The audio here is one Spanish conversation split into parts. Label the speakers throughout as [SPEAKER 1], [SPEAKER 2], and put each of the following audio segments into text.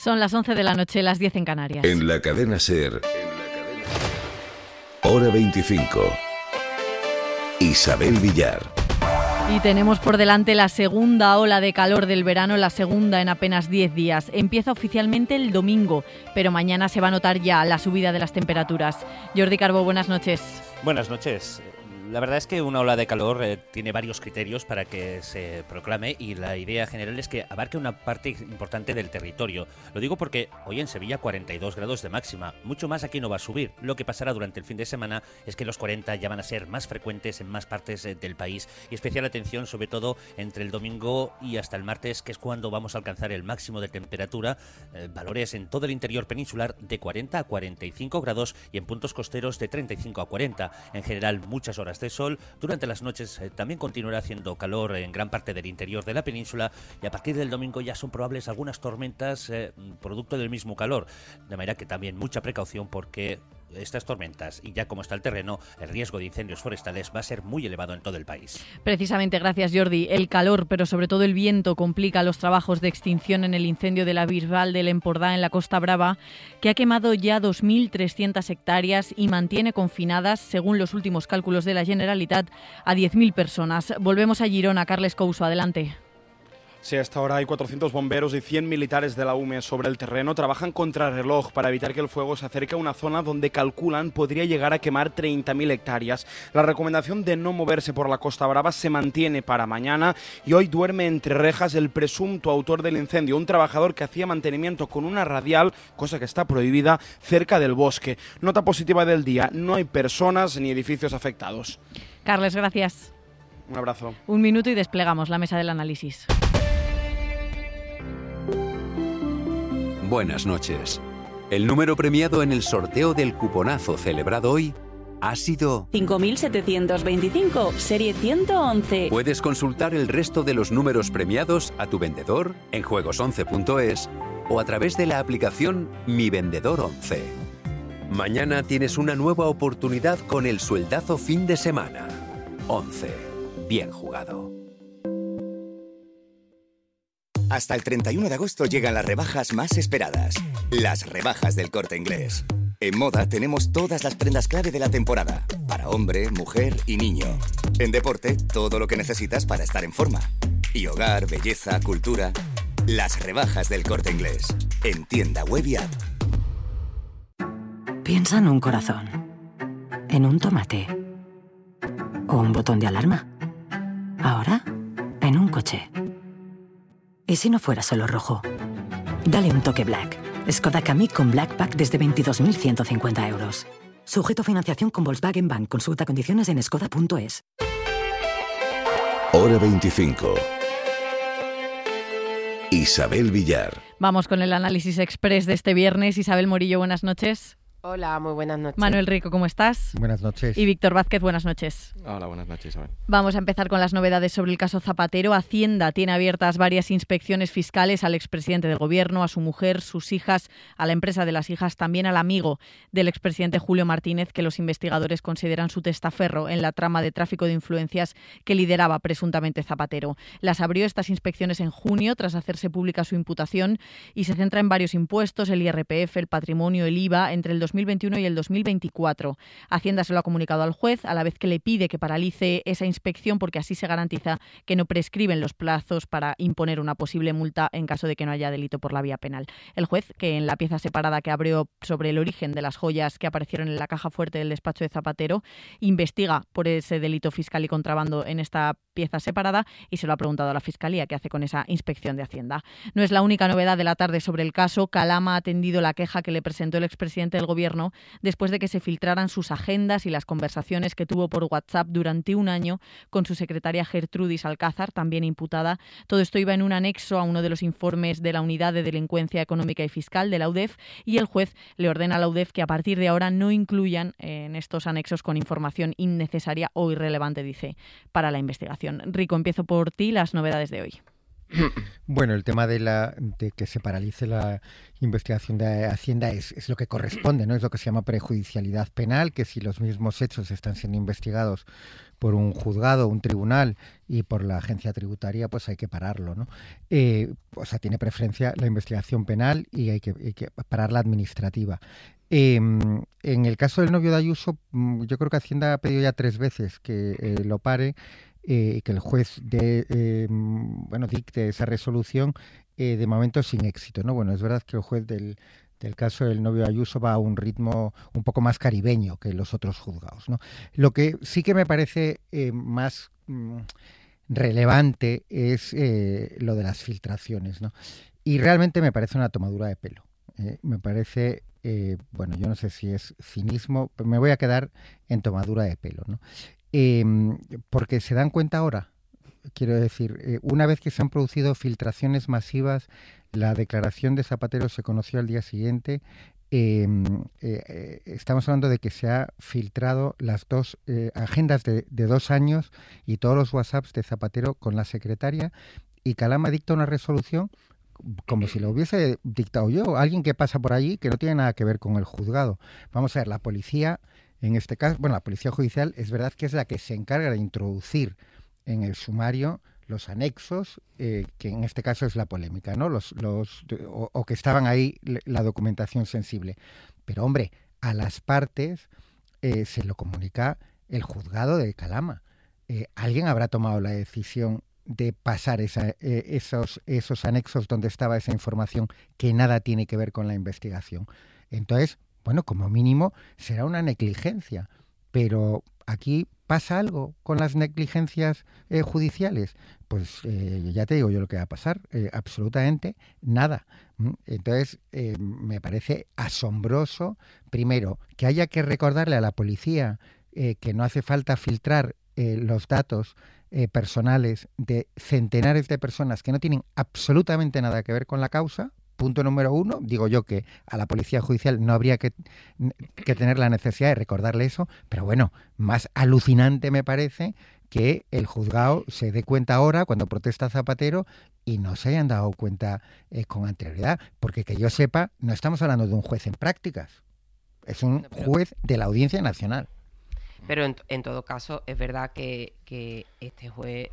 [SPEAKER 1] Son las 11 de la noche, las 10 en Canarias.
[SPEAKER 2] En la cadena SER, Hora 25. Isabel Villar.
[SPEAKER 1] Y tenemos por delante la segunda ola de calor del verano, la segunda en apenas 10 días. Empieza oficialmente el domingo, pero mañana se va a notar ya la subida de las temperaturas. Jordi Carbó, buenas noches.
[SPEAKER 3] Buenas noches. La verdad es que una ola de calor tiene varios criterios para que se proclame y la idea general es que abarque una parte importante del territorio. Lo digo porque hoy en Sevilla 42 grados de máxima, mucho más aquí no va a subir. Lo que pasará durante el fin de semana es que los 40 ya van a ser más frecuentes en más partes del país y especial atención sobre todo entre el domingo y hasta el martes, que es cuando vamos a alcanzar el máximo de temperatura, valores en todo el interior peninsular de 40 a 45 grados y en puntos costeros de 35 a 40. En general muchas horas de sol. Durante las noches también continuará haciendo calor en gran parte del interior de la península y a partir del domingo ya son probables algunas tormentas producto del mismo calor. De manera que también mucha precaución porque estas tormentas y ya como está el terreno, el riesgo de incendios forestales va a ser muy elevado en todo el país.
[SPEAKER 1] Precisamente, gracias Jordi. El calor, pero sobre todo el viento, complica los trabajos de extinción en el incendio de la Bisbal del Empordà en la Costa Brava, que ha quemado ya 2.300 hectáreas y mantiene confinadas, según los últimos cálculos de la Generalitat, a 10.000 personas. Volvemos a Girona. Carles Couso, adelante.
[SPEAKER 4] Sí, hasta ahora hay 400 bomberos y 100 militares de la UME sobre el terreno. Trabajan contrarreloj para evitar que el fuego se acerque a una zona donde calculan podría llegar a quemar 30.000 hectáreas. La recomendación de no moverse por la Costa Brava se mantiene para mañana y hoy duerme entre rejas el presunto autor del incendio, un trabajador que hacía mantenimiento con una radial, cosa que está prohibida, cerca del bosque. Nota positiva del día, no hay personas ni edificios afectados.
[SPEAKER 1] Carles, gracias.
[SPEAKER 4] Un abrazo.
[SPEAKER 1] Un minuto y desplegamos la mesa del análisis.
[SPEAKER 5] Buenas noches. El número premiado en el sorteo del cuponazo celebrado hoy ha sido
[SPEAKER 6] 5.725, serie 111.
[SPEAKER 5] Puedes consultar el resto de los números premiados a tu vendedor en juegos11.es o a través de la aplicación Mi Vendedor 11. Mañana tienes una nueva oportunidad con el sueldazo fin de semana. 11. Bien jugado.
[SPEAKER 7] Hasta el 31 de agosto llegan las rebajas más esperadas. Las rebajas del Corte Inglés. En moda tenemos todas las prendas clave de la temporada. Para hombre, mujer y niño. En deporte, todo lo que necesitas para estar en forma. Y hogar, belleza, cultura. Las rebajas del Corte Inglés. En tienda web y app.
[SPEAKER 6] Piensa en un corazón. En un tomate. O un botón de alarma. Ahora, en un coche. ¿Y si no fuera solo rojo? Dale un toque Black. Skoda Kamiq con Black Pack desde 22.150 euros. Sujeto a financiación con Volkswagen Bank. Consulta condiciones en skoda.es.
[SPEAKER 2] Hora 25. Isabel Villar.
[SPEAKER 1] Vamos con el análisis express de este viernes. Isabel Morillo, buenas noches.
[SPEAKER 8] Hola, muy buenas noches.
[SPEAKER 1] Manuel Rico, ¿cómo estás?
[SPEAKER 9] Buenas noches.
[SPEAKER 1] Y Víctor Vázquez, buenas noches.
[SPEAKER 10] Hola, buenas noches, Isabel.
[SPEAKER 1] Vamos a empezar con las novedades sobre el caso Zapatero. Hacienda tiene abiertas varias inspecciones fiscales al expresidente del Gobierno, a su mujer, sus hijas, a la empresa de las hijas, también al amigo del expresidente Julio Martínez, que los investigadores consideran su testaferro en la trama de tráfico de influencias que lideraba presuntamente Zapatero. Las abrió estas inspecciones en junio, tras hacerse pública su imputación, y se centra en varios impuestos, el IRPF, el patrimonio, el IVA, entre el 2021 y el 2024. Hacienda se lo ha comunicado al juez, a la vez que le pide que paralice esa inspección porque así se garantiza que no prescriben los plazos para imponer una posible multa en caso de que no haya delito por la vía penal. El juez, que en la pieza separada que abrió sobre el origen de las joyas que aparecieron en la caja fuerte del despacho de Zapatero, investiga por ese delito fiscal y contrabando en esta pieza separada y se lo ha preguntado a la Fiscalía qué hace con esa inspección de Hacienda. No es la única novedad de la tarde sobre el caso. Calama ha atendido la queja que le presentó el expresidente del Gobierno después de que se filtraran sus agendas y las conversaciones que tuvo por WhatsApp durante un año con su secretaria Gertrudis Alcázar, también imputada. Todo esto iba en un anexo a uno de los informes de la Unidad de Delincuencia Económica y Fiscal de la UDEF y el juez le ordena a la UDEF que a partir de ahora no incluyan en estos anexos con información innecesaria o irrelevante, dice, para la investigación. Rico, empiezo por ti, las novedades de hoy.
[SPEAKER 9] Bueno, el tema de que se paralice la investigación de Hacienda es lo que corresponde, ¿no? Es lo que se llama prejudicialidad penal, que si los mismos hechos están siendo investigados por un juzgado, un tribunal y por la agencia tributaria, pues hay que pararlo, ¿no? O sea, tiene preferencia la investigación penal y hay que parar la administrativa. En el caso del novio de Ayuso, yo creo que Hacienda ha pedido ya 3 veces que lo pare, que el juez dicte esa resolución, de momento sin éxito, ¿no? Bueno, es verdad que el juez del caso del novio de Ayuso va a un ritmo un poco más caribeño que los otros juzgados, ¿no? Lo que sí que me parece más relevante es lo de las filtraciones, ¿no? Y realmente me parece una tomadura de pelo. Me parece, yo no sé si es cinismo, pero me voy a quedar en tomadura de pelo, ¿no? Porque se dan cuenta ahora, quiero decir, una vez que se han producido filtraciones masivas, la declaración de Zapatero se conoció al día siguiente. Estamos hablando de que se ha filtrado las 2 agendas de 2 años y todos los WhatsApps de Zapatero con la secretaria, y Calama dicta una resolución como si lo hubiese dictado yo, alguien que pasa por allí que no tiene nada que ver con el juzgado. Vamos a ver, la policía, en este caso, la policía judicial es verdad que es la que se encarga de introducir en el sumario los anexos, que en este caso es la polémica, ¿no? O que estaban ahí, la documentación sensible. Pero, hombre, a las partes se lo comunica el juzgado de Calama. ¿Alguien habrá tomado la decisión de pasar esos anexos donde estaba esa información que nada tiene que ver con la investigación? Entonces, como mínimo será una negligencia, pero aquí ¿pasa algo con las negligencias judiciales? Pues ya te digo yo lo que va a pasar, absolutamente nada. Entonces, me parece asombroso, primero, que haya que recordarle a la policía que no hace falta filtrar los datos personales de centenares de personas que no tienen absolutamente nada que ver con la causa. Punto número 1, digo yo que a la policía judicial no habría que tener la necesidad de recordarle eso, pero bueno, más alucinante me parece que el juzgado se dé cuenta ahora cuando protesta Zapatero y no se hayan dado cuenta con anterioridad, porque que yo sepa, no estamos hablando de un juez en prácticas, es un juez de la Audiencia Nacional.
[SPEAKER 8] Pero en todo caso es verdad que este juez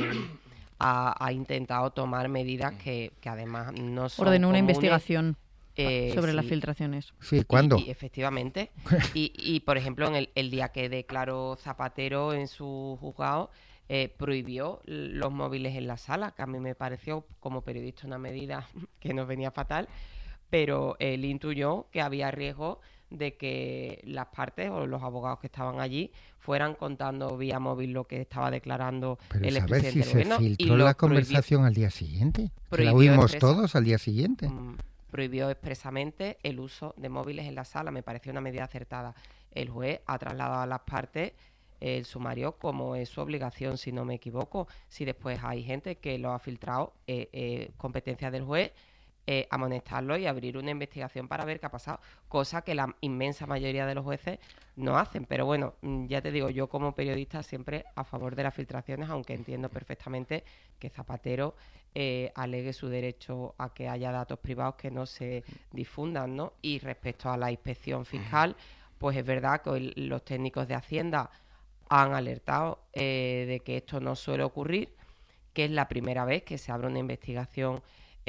[SPEAKER 8] ha intentado tomar medidas que además no son
[SPEAKER 1] ordenó una
[SPEAKER 8] comunes.
[SPEAKER 1] Investigación sobre las filtraciones.
[SPEAKER 9] Sí, ¿cuándo?
[SPEAKER 8] Y efectivamente. y por ejemplo, en el día que declaró Zapatero en su juzgado, prohibió los móviles en la sala, que a mí me pareció como periodista una medida que nos venía fatal, pero él intuyó que había riesgo de que las partes o los abogados que estaban allí fueran contando vía móvil lo que estaba declarando el expresidente del gobierno.
[SPEAKER 9] ¿Pero sabes si se filtró la conversación al día siguiente? ¿Que la oímos todos al día siguiente?
[SPEAKER 8] Prohibió expresamente el uso de móviles en la sala. Me pareció una medida acertada. El juez ha trasladado a las partes el sumario como es su obligación, si no me equivoco. Si después hay gente que lo ha filtrado, competencia del juez, amonestarlo y abrir una investigación para ver qué ha pasado, cosa que la inmensa mayoría de los jueces no hacen. Pero bueno, ya te digo, yo como periodista siempre a favor de las filtraciones, aunque entiendo perfectamente que Zapatero alegue su derecho a que haya datos privados que no se difundan, ¿no? Y respecto a la inspección fiscal, pues es verdad que hoy los técnicos de Hacienda han alertado de que esto no suele ocurrir, que es la primera vez que se abre una investigación,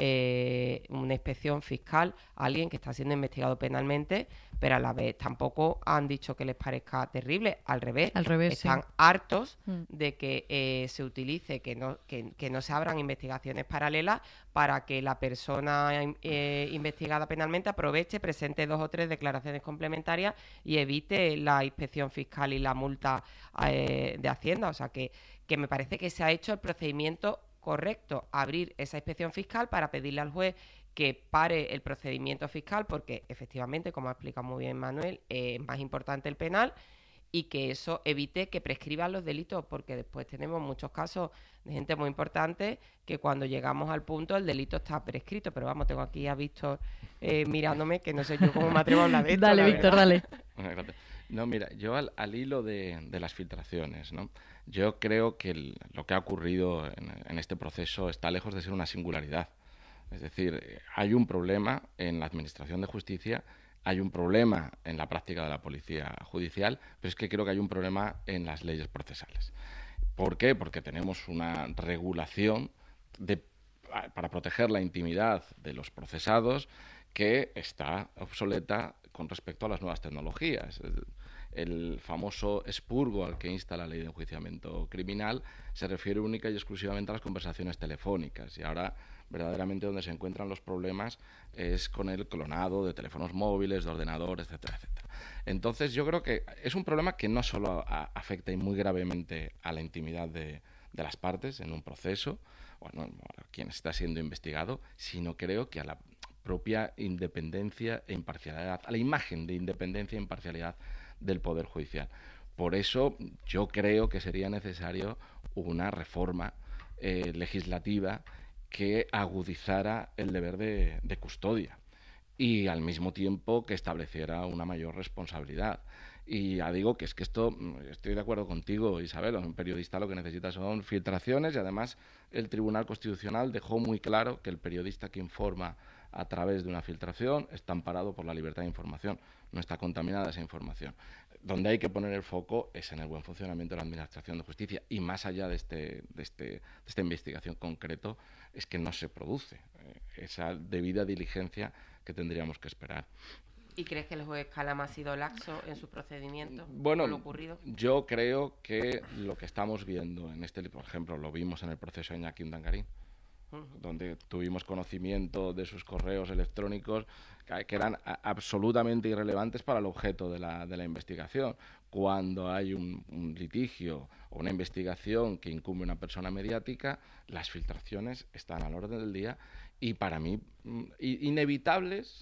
[SPEAKER 8] una inspección fiscal a alguien que está siendo investigado penalmente, pero a la vez tampoco han dicho que les parezca terrible, al revés están hartos de que se utilice, que no se abran investigaciones paralelas para que la persona investigada penalmente aproveche, presente 2 o 3 declaraciones complementarias y evite la inspección fiscal y la multa de Hacienda. O sea que me parece que se ha hecho el procedimiento correcto, abrir esa inspección fiscal para pedirle al juez que pare el procedimiento fiscal, porque efectivamente, como ha explicado muy bien Manuel, es más importante el penal, y que eso evite que prescriban los delitos, porque después tenemos muchos casos de gente muy importante que cuando llegamos al punto el delito está prescrito. Pero vamos, tengo aquí a Víctor mirándome, que no sé yo cómo me atrevo a hablar de esto.
[SPEAKER 1] Dale, Víctor, dale.
[SPEAKER 10] No, mira, yo al hilo de las filtraciones, ¿no? Yo creo que lo que ha ocurrido en este proceso está lejos de ser una singularidad. Es decir, hay un problema en la Administración de Justicia hay un problema en la práctica de la policía judicial, pero es que creo que hay un problema en las leyes procesales. ¿Por qué? Porque tenemos una regulación para proteger la intimidad de los procesados que está obsoleta con respecto a las nuevas tecnologías. El famoso expurgo al que insta la ley de enjuiciamiento criminal se refiere única y exclusivamente a las conversaciones telefónicas, y ahora verdaderamente donde se encuentran los problemas es con el clonado de teléfonos móviles, de ordenadores, etcétera, etcétera. Entonces yo creo que es un problema que no solo afecta y muy gravemente a la intimidad de las partes en un proceso, bueno, a quien está siendo investigado, sino creo que a la propia independencia e imparcialidad, a la imagen de independencia e imparcialidad del Poder Judicial. Por eso yo creo que sería necesario una reforma legislativa que agudizara el deber de custodia y al mismo tiempo que estableciera una mayor responsabilidad. Y ya digo que es que esto, estoy de acuerdo contigo, Isabel, un periodista lo que necesita son filtraciones, y además el Tribunal Constitucional dejó muy claro que el periodista que informa a través de una filtración está amparado por la libertad de información, no está contaminada esa información. Donde hay que poner el foco es en el buen funcionamiento de la Administración de Justicia, y más allá de esta investigación concreto es que no se produce esa debida diligencia que tendríamos que esperar.
[SPEAKER 8] ¿Y crees que el juez Calama ha sido laxo en su procedimiento
[SPEAKER 10] bueno,
[SPEAKER 8] con lo ocurrido?
[SPEAKER 10] Yo creo que lo que estamos viendo en por ejemplo, lo vimos en el proceso de Iñaki Urdangarín, donde tuvimos conocimiento de sus correos electrónicos que eran absolutamente irrelevantes para el objeto de la investigación. Cuando hay un litigio o una investigación que incumbe a una persona mediática, las filtraciones están al orden del día y para mí inevitables.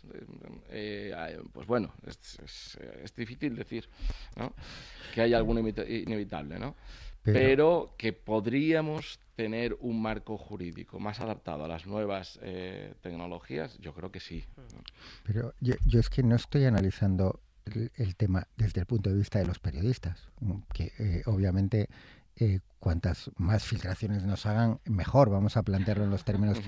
[SPEAKER 10] Pues bueno, es difícil decir, ¿no?, que haya alguna inevitable, ¿no? Pero que podríamos tener un marco jurídico más adaptado a las nuevas tecnologías, yo creo que sí.
[SPEAKER 9] Pero yo es que no estoy analizando el tema desde el punto de vista de los periodistas, que obviamente cuantas más filtraciones nos hagan, mejor. Vamos a plantearlo en los términos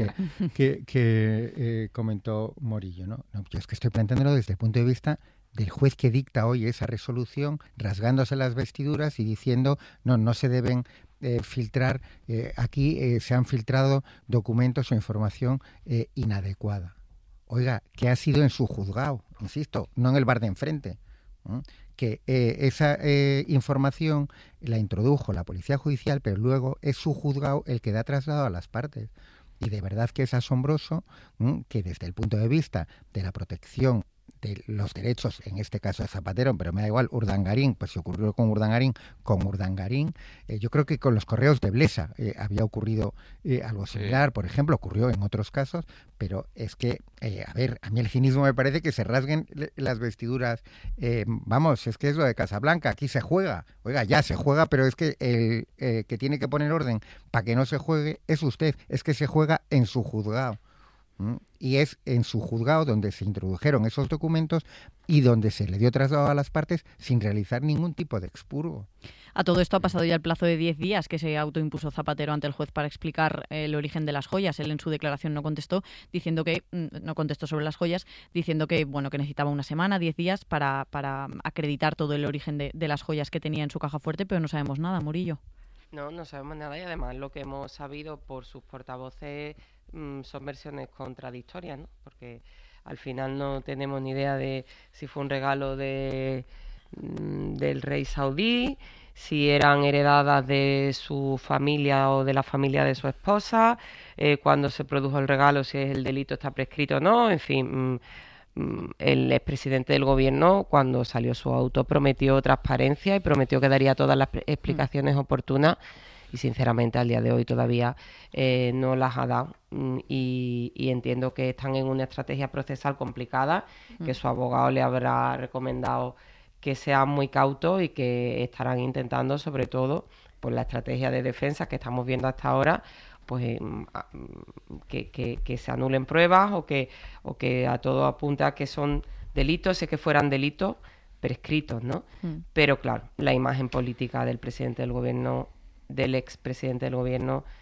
[SPEAKER 9] que comentó Morillo, ¿no? Yo es que estoy planteándolo desde el punto de vista del juez que dicta hoy esa resolución, rasgándose las vestiduras y diciendo no se deben filtrar, aquí se han filtrado documentos o información inadecuada. Oiga, que ha sido en su juzgado, insisto, no en el bar de enfrente, que esa información la introdujo la Policía Judicial, pero luego es su juzgado el que da traslado a las partes. Y de verdad que es asombroso que desde el punto de vista de la protección de los derechos, en este caso de Zapatero, pero me da igual, Urdangarín, pues si ocurrió con Urdangarín, yo creo que con los correos de Blesa había ocurrido algo similar, por ejemplo, ocurrió en otros casos, pero es que, a mí el cinismo me parece que se rasguen las vestiduras, es que es lo de Casablanca, aquí se juega, oiga, ya se juega, pero es que el que tiene que poner orden para que no se juegue es usted, es que se juega en su juzgado. Y es en su juzgado donde se introdujeron esos documentos y donde se le dio traslado a las partes sin realizar ningún tipo de expurgo.
[SPEAKER 1] A todo esto ha pasado ya el plazo de 10 días que se autoimpuso Zapatero ante el juez para explicar el origen de las joyas. Él en su declaración no contestó sobre las joyas, diciendo que que necesitaba una semana, 10 días para acreditar todo el origen de las joyas que tenía en su caja fuerte, pero no sabemos nada, Murillo.
[SPEAKER 8] No sabemos nada, y además lo que hemos sabido por sus portavoces son versiones contradictorias, ¿no? Porque al final no tenemos ni idea de si fue un regalo del rey saudí, si eran heredadas de su familia o de la familia de su esposa, cuándo se produjo el regalo, si el delito está prescrito o no, en fin. El expresidente del gobierno, cuando salió su auto, prometió transparencia y prometió que daría todas las explicaciones oportunas, y sinceramente al día de hoy todavía no las ha dado, y entiendo que están en una estrategia procesal complicada, que su abogado le habrá recomendado que sean muy cautos y que estarán intentando, sobre todo por la estrategia de defensa que estamos viendo hasta ahora, pues que se anulen pruebas o que a todo apunta que son delitos, que fueran delitos prescritos, ¿no? Pero claro, la imagen política del presidente del gobierno, del expresidente del gobierno,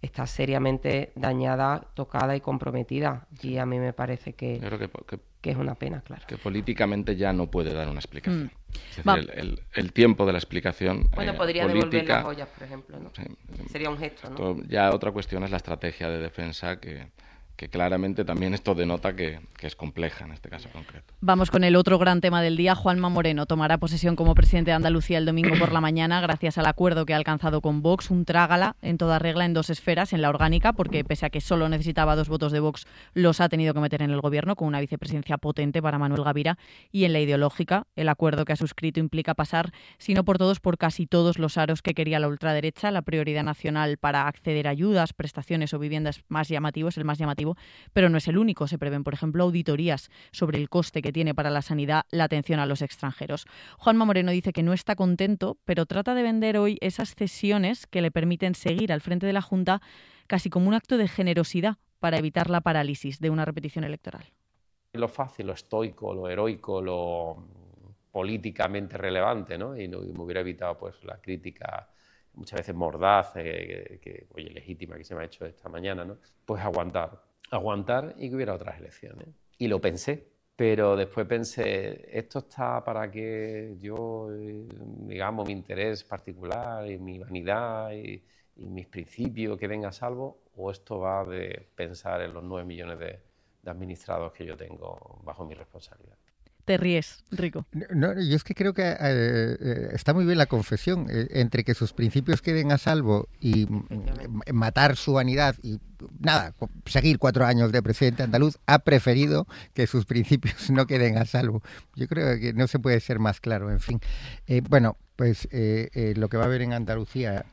[SPEAKER 8] está seriamente dañada, tocada y comprometida. Y a mí me parece que es una pena, claro.
[SPEAKER 10] Que políticamente ya no puede dar una explicación. Es decir, el tiempo de la explicación
[SPEAKER 8] bueno, podría
[SPEAKER 10] política,
[SPEAKER 8] devolver las ollas, por ejemplo, ¿no?
[SPEAKER 10] Sí,
[SPEAKER 8] sería un gesto, ¿no?
[SPEAKER 10] Ya otra cuestión es la estrategia de defensa que claramente también esto denota que es compleja en este caso concreto.
[SPEAKER 1] Vamos con el otro gran tema del día. Juanma Moreno tomará posesión como presidente de Andalucía el domingo por la mañana gracias al acuerdo que ha alcanzado con Vox, un trágala en toda regla en 2 esferas, en la orgánica, porque pese a que solo necesitaba 2 votos de Vox, los ha tenido que meter en el gobierno con una vicepresidencia potente para Manuel Gavira, y en la ideológica, el acuerdo que ha suscrito implica pasar, si no por todos, por casi todos los aros que quería la ultraderecha. La prioridad nacional para acceder a ayudas, prestaciones o viviendas más llamativo es el más llamativo, pero no es el único. Se prevén, por ejemplo, auditorías sobre el coste que tiene para la sanidad la atención a los extranjeros. Juanma Moreno dice que no está contento, pero trata de vender hoy esas cesiones que le permiten seguir al frente de la Junta casi como un acto de generosidad para evitar la parálisis de una repetición electoral.
[SPEAKER 11] Lo fácil, lo estoico, lo heroico, lo políticamente relevante, ¿no? Y me hubiera evitado pues la crítica muchas veces mordaz, oye, legítima que se me ha hecho esta mañana, ¿no? Pues aguantar y que hubiera otras elecciones. Y lo pensé, pero después pensé, esto está para que yo, digamos, mi interés particular y mi vanidad y mis principios queden a salvo, o esto va de pensar en los 9 millones de administrados que yo tengo bajo mi responsabilidad.
[SPEAKER 1] Te ríes, Rico.
[SPEAKER 9] No, yo es que creo que está muy bien la confesión. Entre que sus principios queden a salvo y matar su vanidad y nada, seguir 4 años de presidente andaluz, ha preferido que sus principios no queden a salvo. Yo creo que no se puede ser más claro, en fin. Bueno, pues lo que va a haber en Andalucía,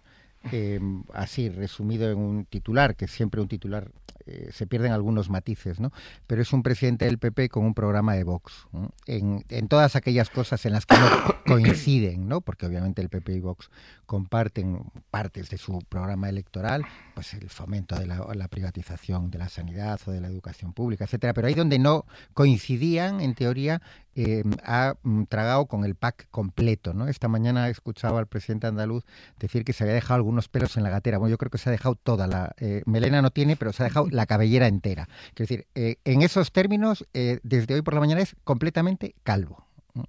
[SPEAKER 9] así resumido en un titular, que siempre un titular se pierden algunos matices, ¿no? Pero es un presidente del PP con un programa de Vox, ¿no? En todas aquellas cosas en las que no coinciden, ¿no? Porque obviamente el PP y Vox comparten partes de su programa electoral, pues el fomento de la privatización de la sanidad o de la educación pública, etcétera. Pero ahí donde no coincidían, en teoría, ha tragado con el pack completo, ¿no? Esta mañana he escuchado al presidente andaluz decir que se había dejado algunos pelos en la gatera. Bueno, yo creo que se ha dejado toda la... melena no tiene, pero se ha dejado la cabellera entera. Es decir, en esos términos, desde hoy por la mañana es completamente calvo.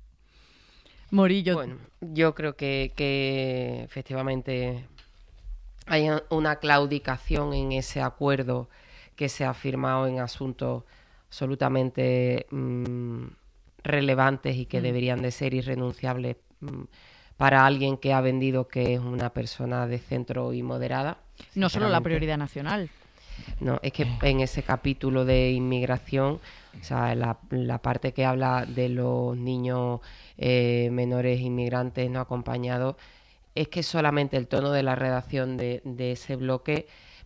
[SPEAKER 1] Morillo.
[SPEAKER 8] Bueno, yo creo que efectivamente hay una claudicación en ese acuerdo que se ha firmado en asuntos absolutamente relevantes y que deberían de ser irrenunciables para alguien que ha vendido que es una persona de centro y moderada.
[SPEAKER 1] No solo la prioridad nacional.
[SPEAKER 8] No, es que en ese capítulo de inmigración, o sea, la parte que habla de los niños menores inmigrantes no acompañados, es que solamente el tono de la redacción de ese bloque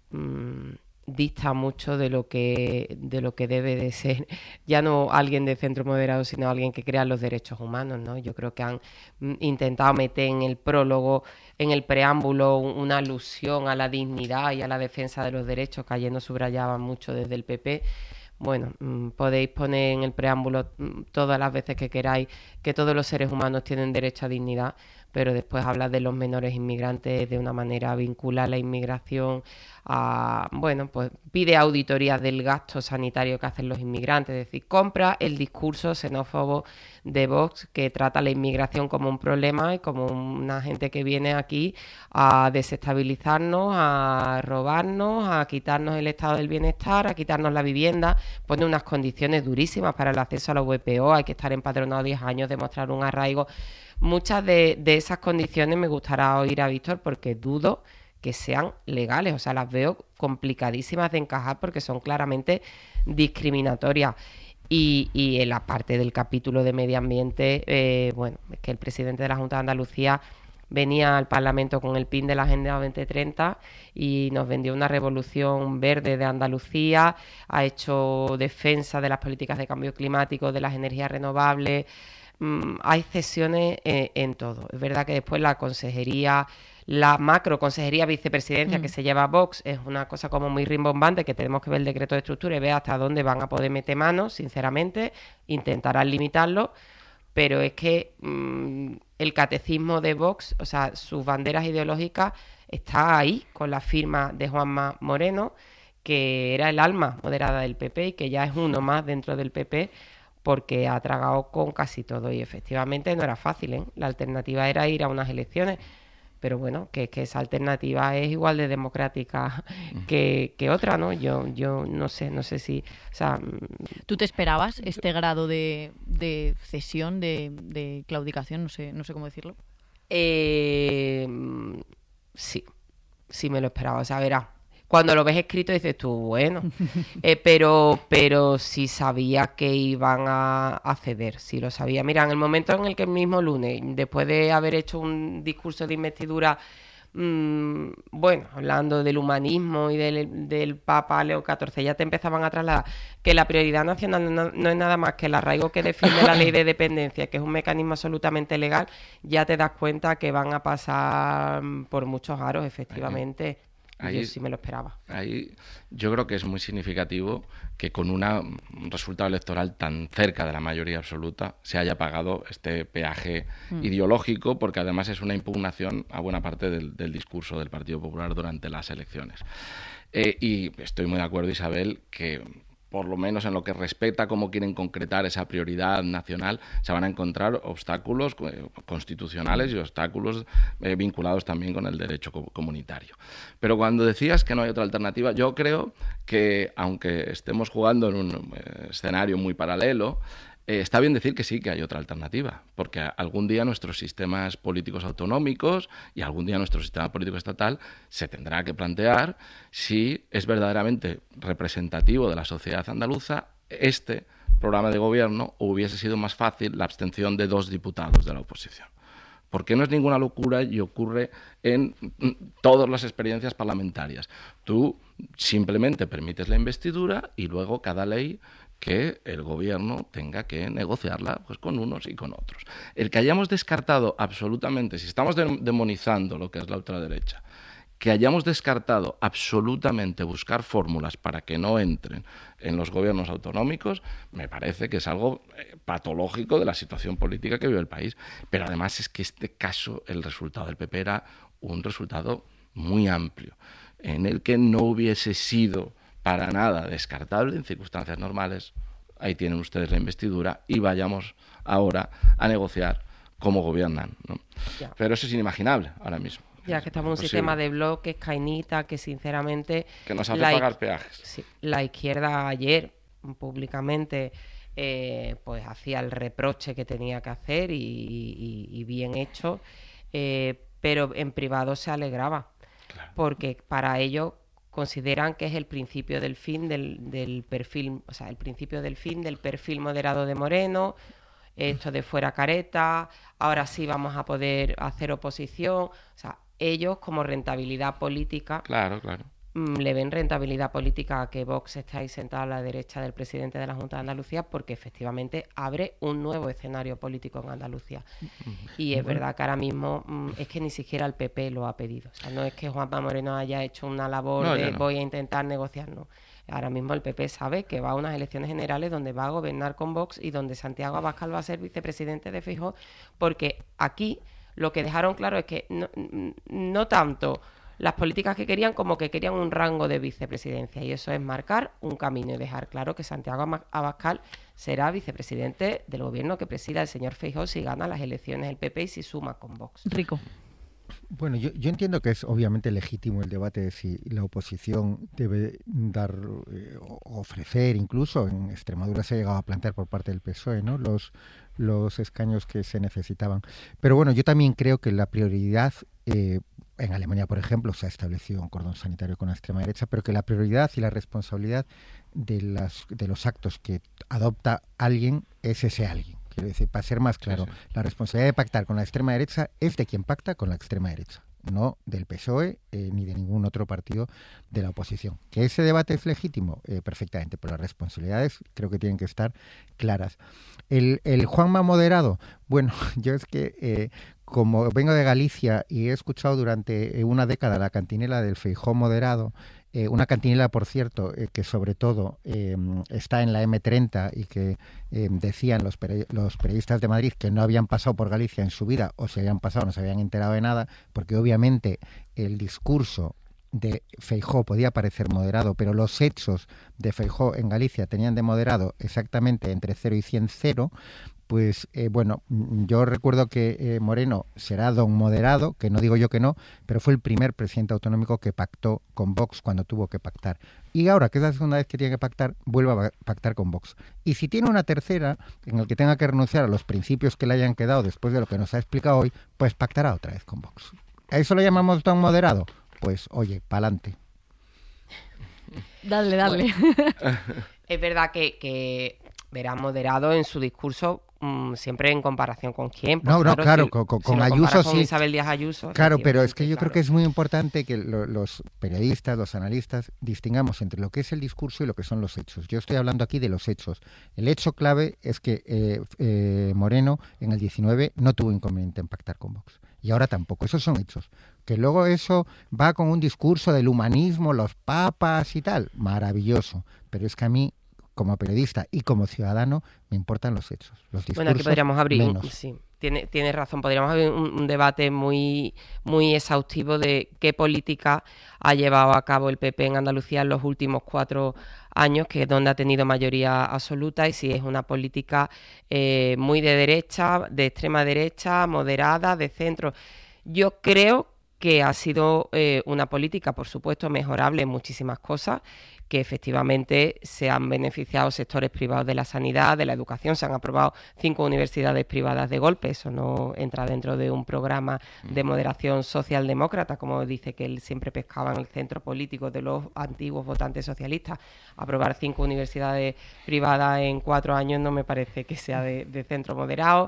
[SPEAKER 8] dista mucho de lo que debe de ser ya no alguien de centro moderado, sino alguien que crea los derechos humanos, ¿no? Yo creo que han intentado meter en el prólogo, en el preámbulo, una alusión a la dignidad y a la defensa de los derechos, que ayer nos subrayaban mucho desde el PP. Bueno, podéis poner en el preámbulo todas las veces que queráis que todos los seres humanos tienen derecho a dignidad, pero después habla de los menores inmigrantes de una manera, vincula la inmigración a, bueno, pues pide auditorías del gasto sanitario que hacen los inmigrantes, es decir, compra el discurso xenófobo de Vox que trata la inmigración como un problema y como una gente que viene aquí a desestabilizarnos, a robarnos, a quitarnos el estado del bienestar, a quitarnos la vivienda, pone unas condiciones durísimas para el acceso a la VPO, hay que estar empadronado 10 años, demostrar un arraigo. Muchas de esas condiciones me gustará oír a Víctor porque dudo que sean legales, o sea, las veo complicadísimas de encajar porque son claramente discriminatorias. Y en la parte del capítulo de medio ambiente, bueno, es que el presidente de la Junta de Andalucía venía al Parlamento con el PIN de la Agenda 2030 y nos vendió una revolución verde de Andalucía, ha hecho defensa de las políticas de cambio climático, de las energías renovables. Hay cesiones en todo. Es verdad que después la consejería, la macroconsejería vicepresidencia que se lleva a Vox es una cosa como muy rimbombante, que tenemos que ver el decreto de estructura y ver hasta dónde van a poder meter manos, sinceramente, intentarán limitarlo, pero es que el catecismo de Vox, o sea, sus banderas ideológicas está ahí con la firma de Juanma Moreno, que era el alma moderada del PP y que ya es uno más dentro del PP porque ha tragado con casi todo y efectivamente no era fácil, ¿eh? La alternativa era ir a unas elecciones, pero bueno, que esa alternativa es igual de democrática que otra, ¿no? Yo no sé si... O sea,
[SPEAKER 1] ¿tú te esperabas este grado de cesión, de claudicación? No sé cómo decirlo. Sí me lo esperaba. O sea, verás, cuando lo ves escrito dices tú, bueno, pero sí sabía que iban a ceder, sí lo sabía. Mira, en el momento en el que el mismo lunes, después de haber hecho un discurso de investidura, bueno, hablando del humanismo y del Papa Leo XIV, ya te empezaban a trasladar que la prioridad nacional no es nada más que el arraigo que defiende la ley de dependencia, que es un mecanismo absolutamente legal, ya te das cuenta que van a pasar por muchos aros, efectivamente. Yo sí me lo esperaba.
[SPEAKER 10] Ahí yo creo que es muy significativo que con un resultado electoral tan cerca de la mayoría absoluta se haya pagado este peaje ideológico, porque además es una impugnación a buena parte del discurso del Partido Popular durante las elecciones. Y estoy muy de acuerdo, Isabel, que por lo menos en lo que respecta a cómo quieren concretar esa prioridad nacional, se van a encontrar obstáculos constitucionales y obstáculos vinculados también con el derecho comunitario. Pero cuando decías que no hay otra alternativa, yo creo que, aunque estemos jugando en un escenario muy paralelo, está bien decir que sí que hay otra alternativa, porque algún día nuestros sistemas políticos autonómicos y algún día nuestro sistema político estatal se tendrá que plantear si es verdaderamente representativo de la sociedad andaluza este programa de gobierno o hubiese sido más fácil la abstención de 2 diputados de la oposición. Porque no es ninguna locura y ocurre en todas las experiencias parlamentarias. Tú simplemente permites la investidura y luego cada ley que el gobierno tenga que negociarla pues con unos y con otros. El que hayamos descartado absolutamente, si estamos demonizando lo que es la ultraderecha, que hayamos descartado absolutamente buscar fórmulas para que no entren en los gobiernos autonómicos, me parece que es algo patológico de la situación política que vive el país. Pero además es que este caso, el resultado del PP era un resultado muy amplio, en el que no hubiese sido para nada descartable en circunstancias normales. Ahí tienen ustedes la investidura y vayamos ahora a negociar cómo gobiernan, ¿no? Pero eso es inimaginable ahora mismo.
[SPEAKER 8] Ya que estamos en un sistema de bloques, cainita, que sinceramente...
[SPEAKER 10] Que nos hace pagar peajes.
[SPEAKER 8] Sí, la izquierda ayer públicamente pues hacía el reproche que tenía que hacer y bien hecho, pero en privado se alegraba, claro, porque para ellos consideran que es el principio del fin del perfil, o sea, el principio del fin del perfil moderado de Moreno, esto de fuera careta, ahora sí vamos a poder hacer oposición. O sea, ellos como rentabilidad política,
[SPEAKER 10] claro,
[SPEAKER 8] le ven rentabilidad política a que Vox esté ahí sentado a la derecha del presidente de la Junta de Andalucía, porque efectivamente abre un nuevo escenario político en Andalucía. Y es verdad que ahora mismo es que ni siquiera el PP lo ha pedido. O sea, no es que Juanma Moreno haya hecho una labor voy a intentar negociar, no. Ahora mismo el PP sabe que va a unas elecciones generales donde va a gobernar con Vox y donde Santiago Abascal va a ser vicepresidente de Feijóo, porque aquí lo que dejaron claro es que no tanto las políticas que querían como que querían un rango de vicepresidencia, y eso es marcar un camino y dejar claro que Santiago Abascal será vicepresidente del gobierno que presida el señor Feijóo si gana las elecciones el PP y si suma con Vox.
[SPEAKER 1] Rico.
[SPEAKER 9] Bueno, yo entiendo que es obviamente legítimo el debate de si la oposición debe dar, ofrecer, incluso en Extremadura se ha llegado a plantear por parte del PSOE, ¿no?, los escaños que se necesitaban. Pero bueno, yo también creo que la prioridad, en Alemania, por ejemplo, se ha establecido un cordón sanitario con la extrema derecha, pero que la prioridad y la responsabilidad de los actos que adopta alguien es ese alguien. Quiero decir, para ser más claro, la responsabilidad de pactar con la extrema derecha es de quien pacta con la extrema derecha, no del PSOE ni de ningún otro partido de la oposición. ¿Que ese debate es legítimo? Perfectamente, pero las responsabilidades creo que tienen que estar claras. El Juanma moderado, bueno, yo es que como vengo de Galicia y he escuchado durante una década la cantinela del Feijóo moderado, una cantinela, por cierto, que sobre todo está en la M30 y que decían los periodistas de Madrid que no habían pasado por Galicia en su vida, o si habían pasado no se habían enterado de nada, porque obviamente el discurso de Feijóo podía parecer moderado, pero los hechos de Feijóo en Galicia tenían de moderado exactamente entre 0 y 100, 0. Pues bueno, yo recuerdo que Moreno será don moderado, que no digo yo que no, pero fue el primer presidente autonómico que pactó con Vox cuando tuvo que pactar. Y ahora, que es la segunda vez que tiene que pactar, vuelve a pactar con Vox. Y si tiene una tercera, en el que tenga que renunciar a los principios que le hayan quedado después de lo que nos ha explicado hoy, pues pactará otra vez con Vox. ¿A eso lo llamamos don moderado? Pues oye, pa'lante.
[SPEAKER 1] Dale.
[SPEAKER 8] Bueno, es verdad que verá moderado en su discurso, siempre en comparación con quién. Pues
[SPEAKER 9] claro,
[SPEAKER 8] si,
[SPEAKER 9] con
[SPEAKER 8] si
[SPEAKER 9] Ayuso
[SPEAKER 8] con
[SPEAKER 9] sí.
[SPEAKER 8] Isabel Díaz Ayuso.
[SPEAKER 9] Claro, pero es que yo creo que es muy importante que los periodistas, los analistas, distingamos entre lo que es el discurso y lo que son los hechos. Yo estoy hablando aquí de los hechos. El hecho clave es que Moreno en el 19 no tuvo inconveniente en pactar con Vox. Y ahora tampoco. Esos son hechos. Que luego eso va con un discurso del humanismo, los papas y tal. Maravilloso. Pero es que a mí, como periodista y como ciudadano, me importan los hechos. Los discursos,
[SPEAKER 8] bueno, aquí podríamos abrir,
[SPEAKER 9] menos.
[SPEAKER 8] Sí, tiene razón, podríamos abrir un debate muy exhaustivo de qué política ha llevado a cabo el PP en Andalucía en los últimos 4 años, que es donde ha tenido mayoría absoluta, y si es una política muy de derecha, de extrema derecha, moderada, de centro. Yo creo que ha sido una política, por supuesto, mejorable en muchísimas cosas, que efectivamente se han beneficiado sectores privados de la sanidad, de la educación. Se han aprobado 5 universidades privadas de golpe. Eso no entra dentro de un programa de moderación socialdemócrata, como dice que él siempre pescaba en el centro político de los antiguos votantes socialistas. Aprobar 5 universidades privadas en 4 años no me parece que sea de centro moderado.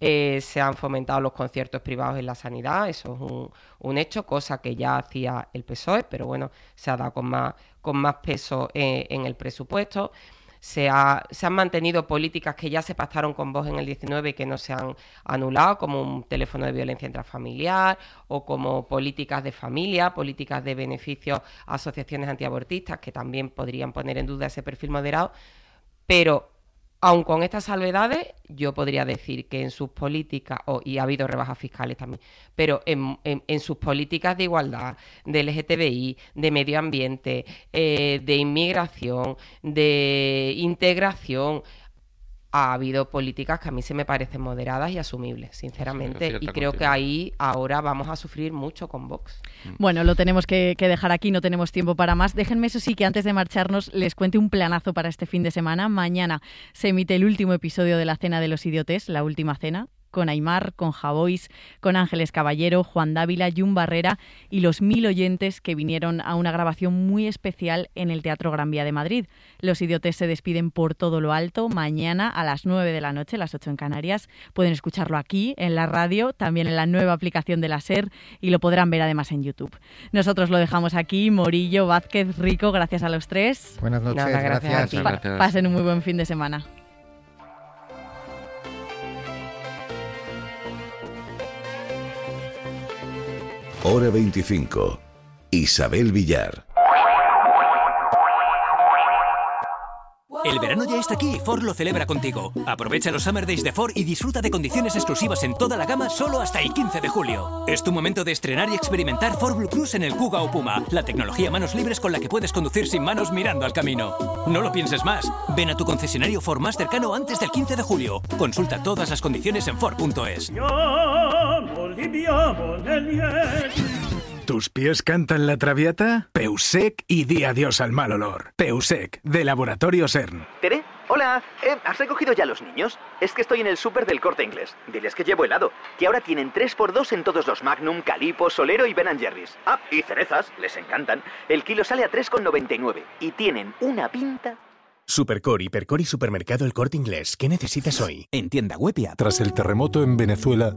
[SPEAKER 8] Se han fomentado los conciertos privados en la sanidad. Eso es un hecho, cosa que ya hacía el PSOE, pero bueno, se ha dado con más peso en el presupuesto. Se han mantenido políticas que ya se pactaron con Vox en el 19 y que no se han anulado, como un teléfono de violencia intrafamiliar, o como políticas de familia, políticas de beneficios a asociaciones antiabortistas, que también podrían poner en duda ese perfil moderado. Pero aun con estas salvedades, yo podría decir que en sus políticas, y ha habido rebajas fiscales también, pero en sus políticas de igualdad, de LGTBI, de medio ambiente, de inmigración, de integración, ha habido políticas que a mí se me parecen moderadas y asumibles, sinceramente, y creo que ahí ahora vamos a sufrir mucho con Vox.
[SPEAKER 1] Bueno, lo tenemos que dejar aquí, no tenemos tiempo para más. Déjenme, eso sí, que antes de marcharnos les cuente un planazo para este fin de semana. Mañana se emite el último episodio de La Cena de los Idiotes, La Última Cena, con Aimar, con Javois, con Ángeles Caballero, Juan Dávila, Jun Barrera y los 1000 oyentes que vinieron a una grabación muy especial en el Teatro Gran Vía de Madrid. Los Idiotes se despiden por todo lo alto mañana a las 9 de la noche, las 8 en Canarias. Pueden escucharlo aquí, en la radio, también en la nueva aplicación de la SER, y lo podrán ver además en YouTube. Nosotros lo dejamos aquí. Morillo, Vázquez, Rico, gracias a los 3.
[SPEAKER 9] Buenas noches, gracias.
[SPEAKER 1] Pasen un muy buen fin de semana.
[SPEAKER 2] Hora 25. Isabel Villar.
[SPEAKER 12] El verano ya está aquí y Ford lo celebra contigo. Aprovecha los Summer Days de Ford y disfruta de condiciones exclusivas en toda la gama solo hasta el 15 de julio. Es tu momento de estrenar y experimentar Ford Blue Cruise en el Kuga o Puma, la tecnología manos libres con la que puedes conducir sin manos mirando al camino. No lo pienses más. Ven a tu concesionario Ford más cercano antes del 15 de julio. Consulta todas las condiciones en Ford.es.
[SPEAKER 13] ¿Tus pies cantan la Traviata? Peusec y di adiós al mal olor. Peusec, de Laboratorio CERN.
[SPEAKER 14] ¿Tere? Hola, ¿has recogido ya a los niños? Es que estoy en el súper del Corte Inglés. Diles que llevo helado, que ahora tienen 3x2 en todos los Magnum, Calippo, Solero y Ben & Jerry's. Ah, y cerezas, les encantan. El kilo sale a 3,99 y tienen una pinta...
[SPEAKER 15] Supercor, Hipercor y Supermercado El Corte Inglés. ¿Qué necesitas hoy? En tienda web y app.
[SPEAKER 16] Tras el terremoto en Venezuela,